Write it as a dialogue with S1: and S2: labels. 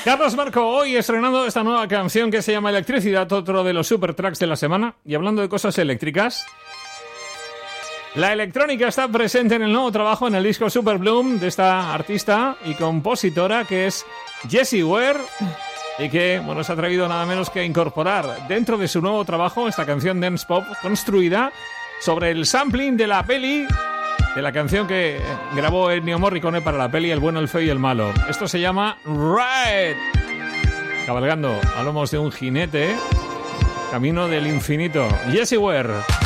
S1: Carlos Marco, hoy estrenando esta nueva canción que se llama Electricidad, otro de los super tracks de la semana. Y hablando de cosas eléctricas, la electrónica está presente en el nuevo trabajo, en el disco Super Bloom, de esta artista y compositora que es Jessie Ware, y que, bueno, se ha atrevido nada menos que a incorporar dentro de su nuevo trabajo esta canción dance pop construida sobre el sampling de la peli, de la canción que grabó Ennio Morricone para la peli El bueno, el feo y el malo. Esto se llama Ride, cabalgando a lomos de un jinete, camino del infinito. Jessie Ware.